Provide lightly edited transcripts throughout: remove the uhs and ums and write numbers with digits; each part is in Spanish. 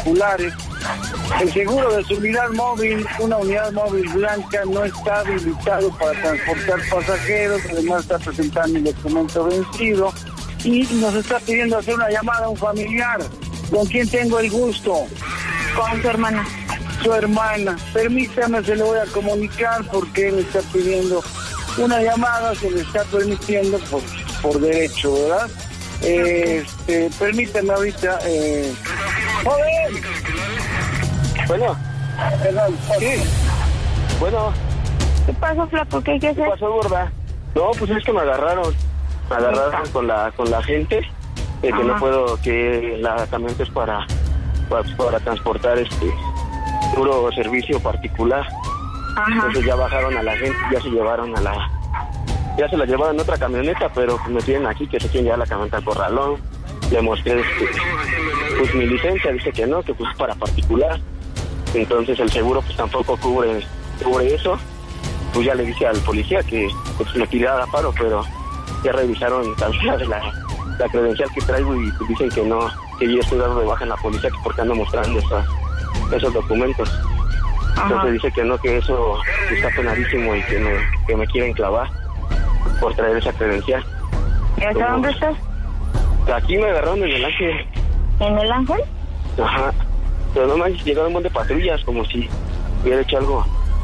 particulares. El seguro de su unidad móvil, una unidad móvil blanca, no está habilitado para transportar pasajeros, además está presentando un documento vencido y nos está pidiendo hacer una llamada a un familiar. ¿Con quién tengo el gusto? Con su hermana. Su hermana. Permítame, se lo voy a comunicar porque él está pidiendo una llamada, se le está permitiendo por derecho, ¿verdad? Permítame ahorita. ¡Joder! Bueno. Perdón, ¿sí? Bueno. ¿Qué pasó, flaco? ¿Qué hay que hacer? ¿Qué pasó, gorda? No, pues es que me agarraron con la gente, que no puedo, que la camioneta es para transportar puro servicio particular. Ajá. Entonces ya bajaron a la gente, ya se la llevaron en otra camioneta, pero me piden aquí que se quieren llevar la camioneta al corralón. Le mostré pues mi licencia, dice que no, que pues es para particular. Entonces el seguro pues tampoco cubre eso. Pues ya le dije al policía que pues me tirara a paro, pero ya revisaron también la credencial que traigo y pues dicen que no, que yo estoy dando de baja en la policía porque ando mostrando esos documentos. Ajá. Entonces dice que no, que eso está penadísimo y que me quieren clavar por traer esa credencial. ¿Y hasta dónde estás? Aquí me agarraron en el Ángel. ¿En el Ángel? Ajá. Pero no me han llegado un montón de patrullas, como si hubiera hecho algo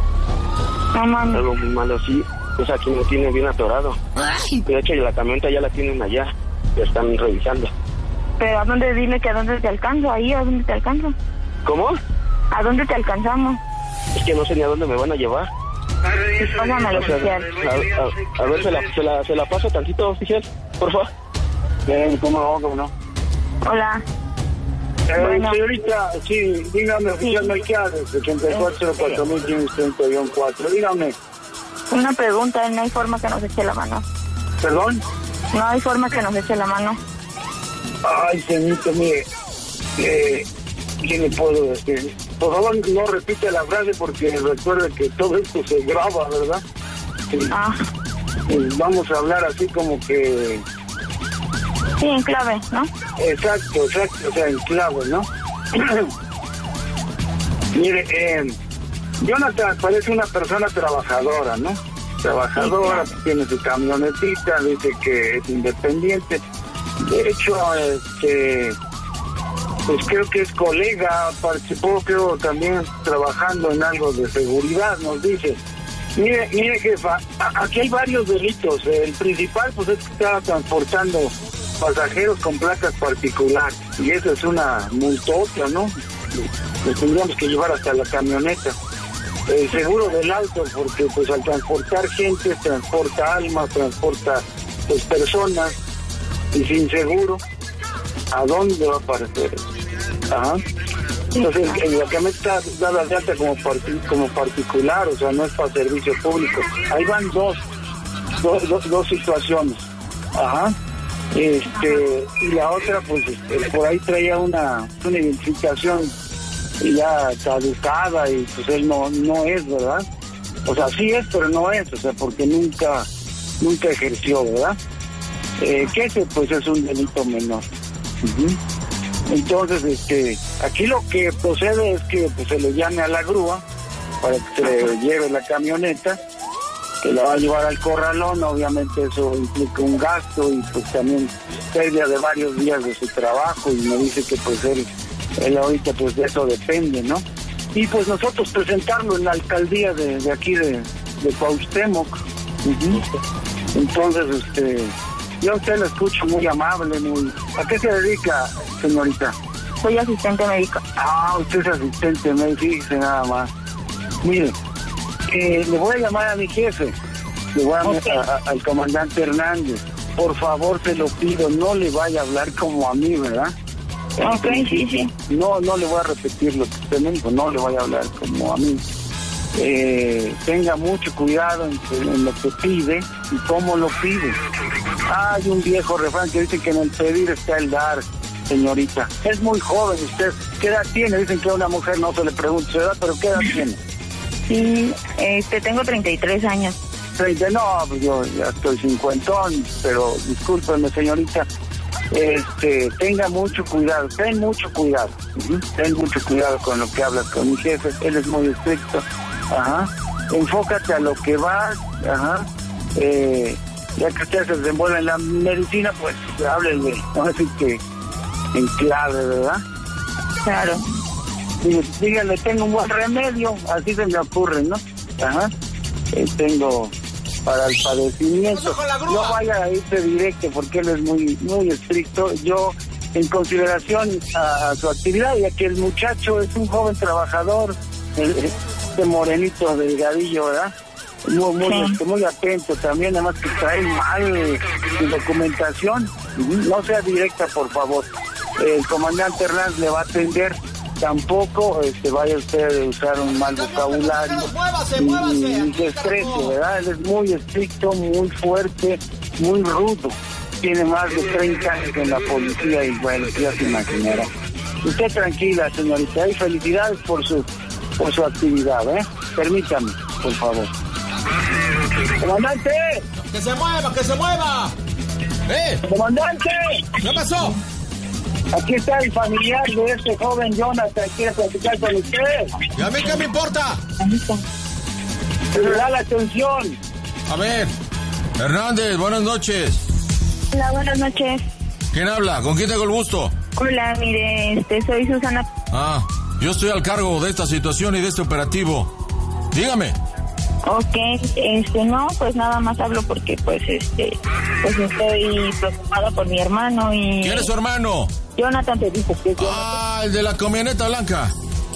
muy malo, sí. Pues aquí me tiene bien atorado. De hecho, la camioneta ya la tienen allá, la están revisando. ¿Pero a dónde? Dile que a dónde te alcanzo, ahí, ¿a dónde te alcanzo? ¿Cómo? ¿A dónde te alcanzamos? Es que no sé ni a dónde me van a llevar. Pásame al oficial. A ver, se la paso tantito, oficial, por favor. ¿Cómo no? Hola. Bueno. Señorita, sí, dígame, oficial Melquiades, 84-4031-4, dígame. Una pregunta, no hay forma que nos eche la mano. ¿Perdón? No hay forma que nos eche la mano. Ay, señorita, mire, ¿qué le puedo decir? Por favor, no repite la frase porque recuerde que todo esto se graba, ¿verdad? Vamos a hablar así como que... Sí, en clave, ¿no? Exacto, o sea, en clave, ¿no? Mire, Jonathan parece una persona trabajadora, ¿no? Trabajadora, tiene su camionetita, dice que es independiente. De hecho, pues creo que es colega, participó creo también trabajando en algo de seguridad, nos dice. Mire jefa, aquí hay varios delitos. El principal pues es que estaba transportando pasajeros con placas particulares y eso es una multota, ¿no? Le tendríamos que llevar hasta la camioneta. El seguro del auto, porque pues al transportar gente, transporta almas, transporta pues personas, y sin seguro, ¿a dónde va a aparecer eso? Ajá. Entonces, la camioneta está dada de alta como particular, o sea, no es para servicio público. Ahí van dos situaciones. Ajá. Y la otra, pues, por ahí traía una identificación ya caducada y pues él no es, ¿verdad? O sea, sí es, pero no es, o sea, porque nunca ejerció, ¿verdad? Que ese, pues, es un delito menor. Uh-huh. Entonces, aquí lo que procede es que pues, se le llame a la grúa para que se lleve la camioneta, que la va a llevar al corralón. Obviamente eso implica un gasto y pues también pérdida de varios días de su trabajo, y me dice que pues él ahorita pues de eso depende, ¿no? Y pues nosotros presentarlo en la alcaldía de aquí de Cuauhtémoc. Uh-huh. Entonces, yo a usted la escucho muy amable, ¿A qué se dedica, señorita? Soy asistente médico. Ah, usted es asistente médico, fíjese nada más. Mire, le voy a llamar a mi jefe, le voy a llamar al comandante Hernández. Por favor, te lo pido, no le vaya a hablar como a mí, ¿verdad? Ok, sí. No le voy a repetir lo que usted me dijo, no le voy a hablar como a mí. Tenga mucho cuidado en lo que pide y cómo lo pide. Hay un viejo refrán que dice que en el pedir está el dar, señorita. Es muy joven usted. ¿Qué edad tiene? Dicen que a una mujer no se le pregunta su edad, pero ¿qué edad tiene? Sí, tengo 33 años. 30, no, pues yo ya estoy 50, pero discúlpeme, señorita. tenga mucho cuidado, ten mucho cuidado con lo que hablas con mi jefe, él es muy estricto, enfócate a lo que vas, ya que usted se desenvuelve en la medicina, pues háblenle, no así que en clave, ¿verdad? Claro. Díganle, tengo un buen remedio, así se me ocurre, ¿no? Tengo para el padecimiento. No vaya a irse directo porque él es muy, muy estricto. Yo, en consideración a su actividad, ya que el muchacho es un joven trabajador, este morenito delgadillo, ¿verdad? Muy atento también, además que trae mal su documentación. No sea directa, por favor. El comandante Hernández le va a atender. Tampoco vaya usted a usar un mal vocabulario y se estrese, ¿verdad? Él es muy estricto, muy fuerte, muy rudo. Tiene más de 30 años en la policía y bueno, ya se imaginará. Usted tranquila, señorita, y felicidades por su actividad, ¿eh? Permítame, por favor. ¡Comandante! ¡Que se mueva, que se mueva! ¡Comandante! ¿Qué pasó? Aquí está el familiar de este joven Jonathan, quiere platicar con usted. ¿Y a mí qué me importa? Le da la atención. A ver, Hernández, buenas noches. Hola, buenas noches. ¿Quién habla? ¿Con quién tengo el gusto? Hola, mire, soy Susana. Yo estoy al cargo de esta situación y de este operativo. Dígame. Ok, no, pues nada más hablo porque pues estoy preocupada por mi hermano y... ¿Quién es su hermano? Jonathan, te dijo que es el de la camioneta blanca.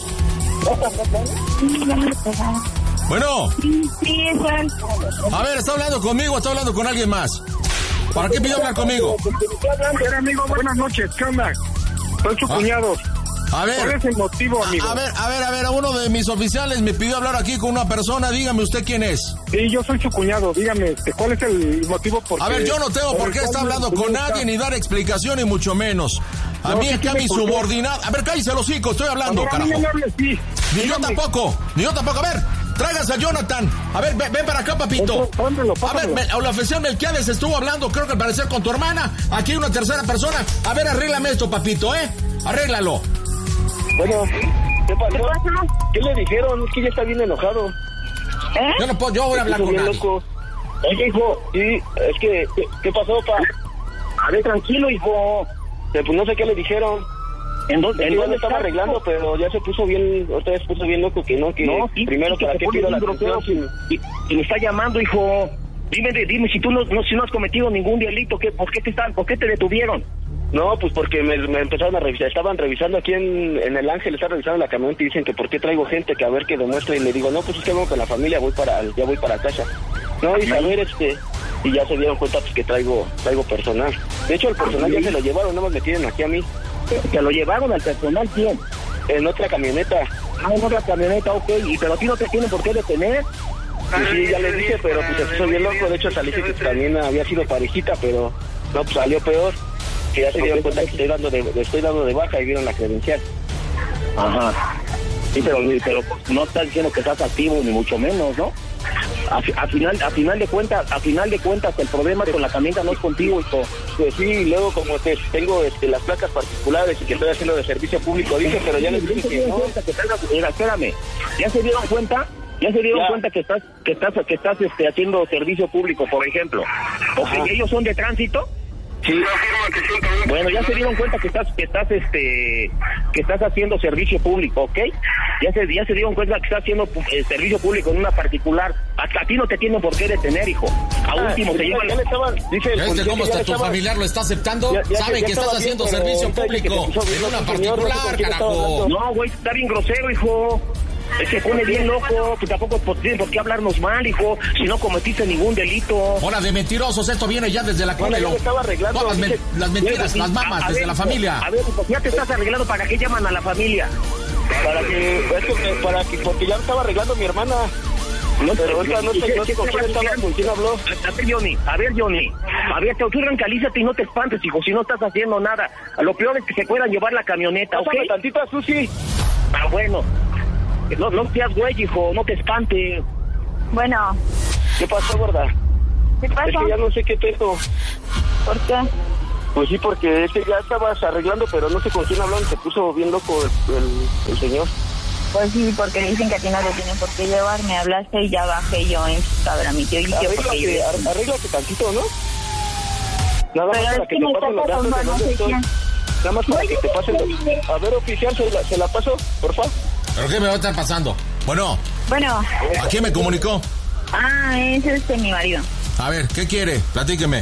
Bueno. Sí, es él. A ver, ¿está hablando conmigo o está hablando con alguien más? ¿Para qué pidió hablar conmigo? Estoy hablando, amigo, buenas noches, ¿qué onda? Soy su cuñado. A ver. ¿Cuál es el motivo, amigo? A ver, uno de mis oficiales me pidió hablar aquí con una persona, dígame usted quién es. Sí, yo soy su cuñado, dígame, ¿cuál es el motivo por qué? A ver, yo no tengo por qué estar hablando con nadie ni dar explicación, ni mucho menos. A mí es que a mi subordinado... A ver, cállese el hocico, estoy hablando, carajo. Ni yo tampoco, a ver... Tráigase a Jonathan. A ver, ven para acá, papito. A ver, la oficial Melquiades estuvo hablando, creo que al parecer con tu hermana. Aquí hay una tercera persona. A ver, arréglame esto, papito, Arréglalo. Bueno, ¿qué pasó? ¿Qué le dijeron? Es que ya está bien enojado. Yo no puedo, yo voy a hablar con nadie. Oye, hijo, sí, es que, ¿qué pasó, pa? A ver, tranquilo, hijo. Pues no sé qué le dijeron. ¿En dónde estaba arreglando, pero ya se puso bien, otra vez puso bien loco, que sí, primero para qué pido la atención. Y me está llamando, hijo. Dime si tú no has cometido ningún delito, ¿por qué te detuvieron? No, pues porque me empezaron a revisar, estaban revisando aquí en el Ángel, estaban revisando la camioneta y dicen que por qué traigo gente, que a ver qué demuestra, y le digo, no, pues es que vengo con la familia, ya voy para casa. No, y a ver, y ya se dieron cuenta pues que traigo personal. De hecho, el personal ya se lo llevaron, nada más me tienen aquí a mí. ¿Te lo llevaron al personal quién? En otra camioneta. En otra camioneta, ok. Pero a ti no te tienen por qué detener. Pues sí, ya les dije, pero pues se puso bien loco. De hecho, salí que también había sido parejita, pero no, pues salió peor. Que ya se dieron cuenta que estoy dando de baja y vieron la credencial. Ajá. Sí, pero no estás diciendo que estás activo, ni mucho menos, ¿no? A final de cuentas, el problema con la camioneta no es contigo, hijo. Pues sí, luego como que tengo las placas particulares y que estoy haciendo de servicio público, dije, pero ya les dije que no. Espérame, ¿ya se dieron cuenta? ¿Ya se dieron cuenta que estás haciendo servicio público, por ejemplo? ¿O que ellos son de tránsito? Sí. Bueno, ya se dieron cuenta que estás haciendo servicio público, ¿ok? Ya se dieron cuenta que estás haciendo servicio público en una particular. Hasta a ti no te tienen por qué detener, hijo. A último te llevan. ¿Ya cómo está tu familiar? ¿Lo está aceptando? ¿Saben que estás haciendo servicio público en una particular, carajo? No, güey, está bien grosero, hijo. Se pone bien loco, que tampoco tienen por qué hablarnos mal, hijo, si no cometiste ningún delito. Hola de mentirosos, esto viene ya desde la cuna. Todas las mentiras, las mamas, desde la familia. A ver, pues ya te estás arreglando, ¿para qué llaman a la familia? Porque ya estaba arreglando mi hermana. No, pero ahorita no sé con quién habló. A ver, Johnny, tú tranquilízate y no te espantes, hijo, si no estás haciendo nada. Lo peor es que se puedan llevar la camioneta, ¿ok? Tantito a Susi. Bueno. No seas güey, hijo, no te espantes. Bueno. ¿Qué pasó, gorda? ¿Qué pasó? Es que ya no sé qué pedo. ¿Por qué? Pues sí, porque es que ya estabas arreglando, pero no sé con quién hablaron, se puso bien loco el señor. Pues sí, porque dicen que a ti no te tienen por qué llevar, me hablaste y ya bajé yo en Cabramitío. Arréglate tantito, ¿no? Nada más para que te pasen los datos de dónde estoy. Nada más para que te pasen los... A ver, oficial, ¿se la paso, por favor? ¿Pero qué me va a estar pasando? Bueno. ¿A quién me comunicó? Es mi marido. A ver, ¿qué quiere? Platíqueme.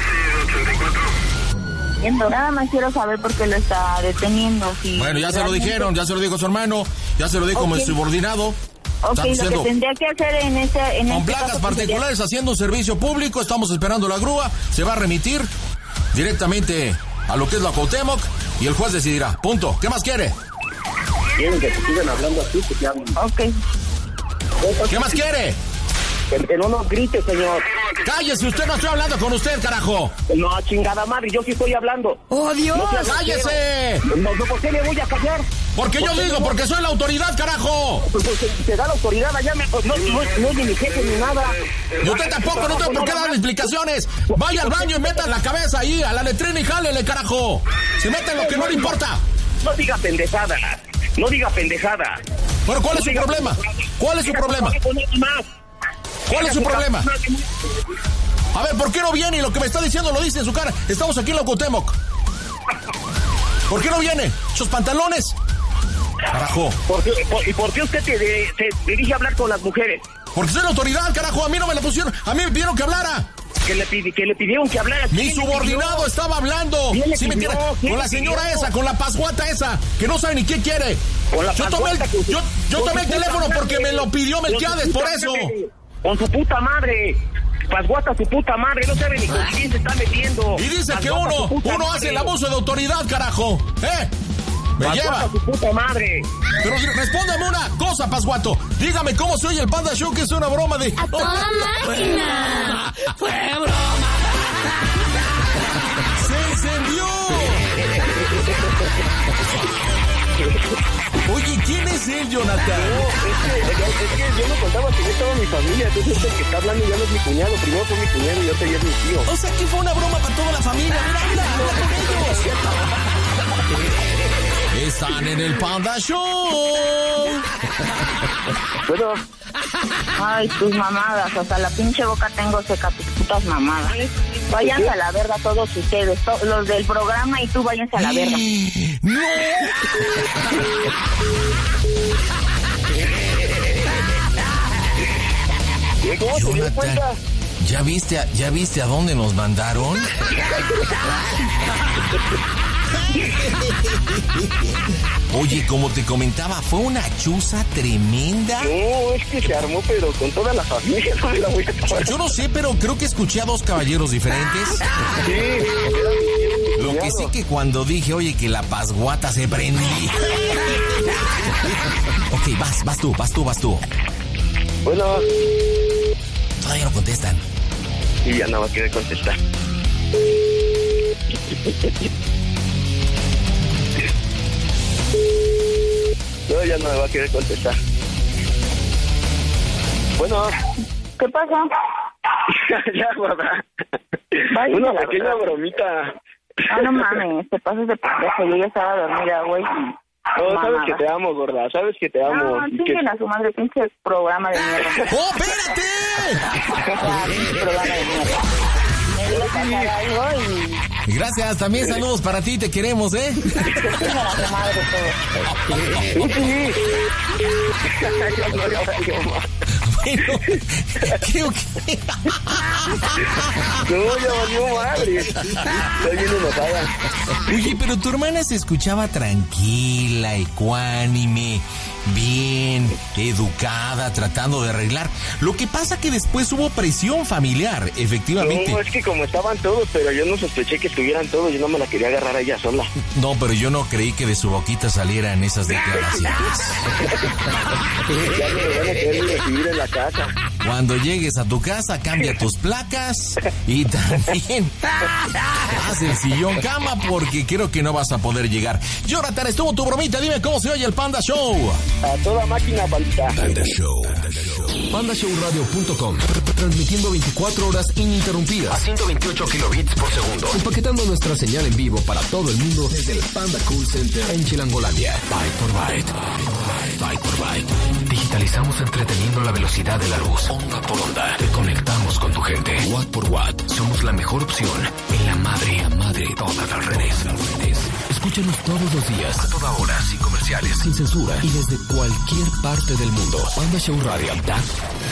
Nada más quiero saber por qué lo está deteniendo. Bueno, ya se lo dijeron, ya se lo dijo su hermano, ya se lo dijo mi subordinado. Ok, lo que tendría que hacer con placas particulares haciendo un servicio público, estamos esperando la grúa, se va a remitir directamente a lo que es la Cuauhtémoc y el juez decidirá. Punto. ¿Qué más quiere? Quieren que te sigan hablando así, que te hablen. Ok. ¿Qué más quiere? Que no nos grite, señor. ¡Cállese! Usted, no estoy hablando con usted, carajo. No, chingada madre, yo sí estoy hablando. ¡Oh, Dios! No, ¡cállese! No, ¿por qué me voy a callar? Porque yo digo, porque soy la autoridad, carajo. Pues te da la autoridad allá, no es ni mi jefe ni nada. Y usted tampoco, no tengo por qué darle explicaciones. Vaya al baño y meta la cabeza ahí, a la letrina y jálele, carajo. Se mete en lo que no le importa. No diga pendejada. No diga pendejada. Bueno, ¿cuál es su problema? ¿Cuál es su problema? ¿Cuál es su problema? A ver, ¿por qué no viene? Y lo que me está diciendo lo dice en su cara. Estamos aquí en la Cuauhtémoc. ¿Por qué no viene? ¿Esos pantalones? Carajo. ¿Y por qué usted se dirige a hablar con las mujeres? Porque soy la autoridad, carajo. A mí no me la pusieron. A mí me pidieron que hablara. Que le pidieron que hablara. Mi subordinado estaba hablando. Sí, mentira. Con la señora esa, con la pasguata esa, que no sabe ni qué quiere. Yo tomé el teléfono porque me lo pidió Melquiades, por eso. Con su puta madre. Pasguata su puta madre, no sabe ni con quién se está metiendo. Y dice que uno hace el abuso de autoridad, carajo. Me Pasguata lleva. Su puta madre. Pero respóndame una cosa, Pasguato. Dígame cómo se oye el Panda Show, que es una broma de... ¡A toda máquina! ¡Fue broma! ¡Se encendió! Oye, ¿quién es él, Jonathan? Es que yo no contaba que yo estaba en mi familia. Entonces el que está hablando ya no es mi cuñado. Primero fue mi cuñado y ahora ya es mi tío. O sea que fue una broma para toda la familia. Mira con ellos. Están en el Panda Show. Bueno. Ay, tus mamadas, hasta la pinche boca tengo seca, tus putas mamadas. Váyanse a la verga todos ustedes, los del programa, y tú váyanse a la verga. ¡No! ¿Cómo se dio cuenta? ¿Ya viste a dónde nos mandaron? Oye, como te comentaba, fue una chuza tremenda. No, es que se armó, pero con toda la familia. No me la voy a tomar. Yo no sé, pero creo que escuché a dos caballeros diferentes. Sí. Lo que sí que cuando dije, oye, que la pasguata se prendí. Ok, vas tú. Bueno. Todavía no contestan. Y ya no va a querer contestar. No, ya no me va a querer contestar. Bueno. ¿Qué pasa? Ya, guarda. Una pequeña bromita. No mames, te pasas de pendejo. Yo ya estaba dormida, güey. No, sabes que te amo, gorda. Sabes que te amo. No, chinguen a su madre, pinche programa de mierda. ¡Oh, espérate! Pinche programa de mierda. Me dio a sacar algo y... Gracias, también saludos para ti, te queremos, ¿eh? Que chinguen a su madre todos. Sí. Bueno, creo que... No, ya valió madre. Estoy bien enojada. Oye, pero tu hermana se escuchaba tranquila, ecuánime, bien, educada, tratando de arreglar. Lo que pasa que después hubo presión familiar, efectivamente. No, es que como estaban todos, pero yo no sospeché que estuvieran todos, yo no me la quería agarrar a ella sola. No, pero yo no creí que de su boquita salieran esas declaraciones. Ya me van a querer recibir en la casa. Cuando llegues a tu casa, cambia tus placas y también haz el sillón cama porque creo que no vas a poder llegar. Jonathan, estuvo tu bromita, dime cómo se oye el Panda Show. A toda máquina, palita. Panda Show. PandaShowRadio.com, transmitiendo 24 horas ininterrumpidas a 128 kilobits por segundo, empaquetando nuestra señal en vivo para todo el mundo desde el Panda Cool Center en Chilangolandia. Byte por byte, byte por byte. Digitalizamos entreteniendo a la velocidad de la luz, onda por onda. Te conectamos con tu gente, watt por watt. Somos la mejor opción en la madre de todas las redes. Escúchanos todos los días, a toda hora, sin comerciales, sin censura y desde cualquier parte del mundo. Panda Show Radio.